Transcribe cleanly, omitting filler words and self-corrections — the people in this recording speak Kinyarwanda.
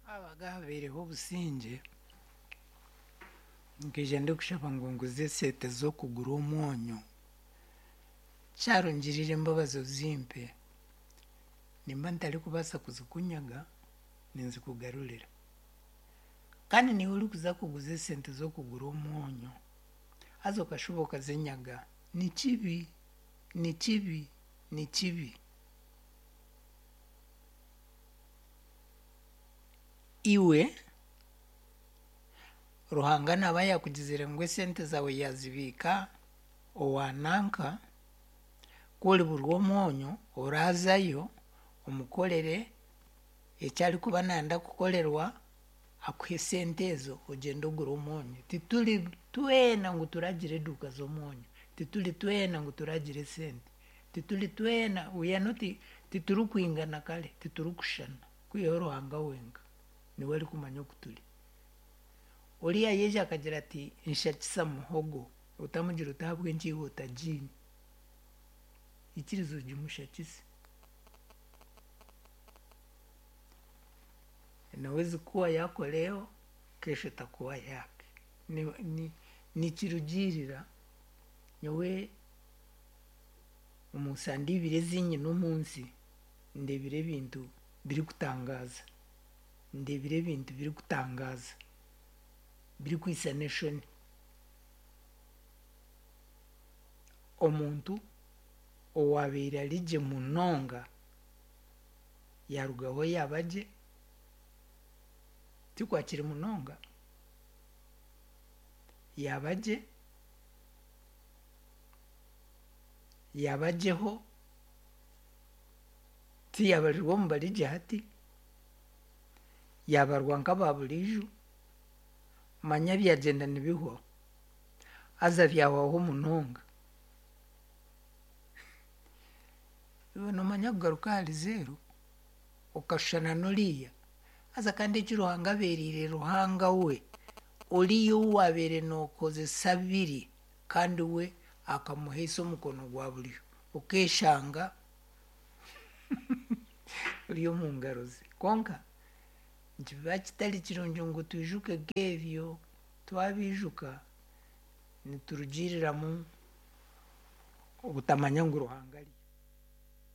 abagabereho obusinge nkija ndikushaba ngu nguze esente z'okugura omwonyo kyarungirire embabazi ozimpe nimba ntari kubaasa kuzikunyaga ninzikugarurira kandi niwe orikuza kuguza esente z'okugura omwonyo haza okashuba okazinyaga ni kibi iwe Ruhanga naba yakugizire ngu esente zawe yazibiika owananka kuri buri omwonyo orazayo omukorere ekyari kuba nayenda kukorerwa akuha esente ezo ogyende ogure omwonyo tituri twena ngu turagira eduuka z'omwonyo tituri twena ngu turagira esente tituri twena titurikwingana kare titurikushushana kwihaho Ruhanga wenka niwe arikumanya oku turi oriya yeija akagira ati nshakisa muhogo otamugira otahabwa enkiiwe otagiine ikirizo ogimushakise nawe zikuwa yakoreho kesho takuwa yake nikirugirira nyowe omusande ibiri ezinyine omunsi ndebire ebintu birikutangaza birikwisa n'eshoni omuntu owabeire arigye munonga yarugaho yabagye tikwakiri munonga yabagyeho tiyabarirwa omu barigye hati yabarwa nk'ababuriijo manya byagenda nibihwaho haza byahwaho munonga iwe nomanya kugaruka ahari zeero okashushana n'oriya haza kandi eki Ruhanga abeeriire Ruhanga we oriya ou wabeire nookozesa biri kandi we akamuheesa omukono gwa buryo okeshanga ori omu ngaro ze konka nikiba kitari kirungi ngu twijuke ebyo twabijuka niturugiriramu obutamanya ngu Ruhanga ari